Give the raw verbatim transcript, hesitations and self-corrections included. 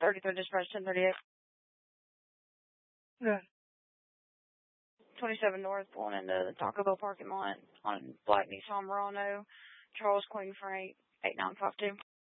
thirty-three dispatch ten thirty-eight. Good. twenty-seven North, pulling into the Taco Bell parking lot on Black Nissan Murano, Charles Queen Frank, eight nine five two.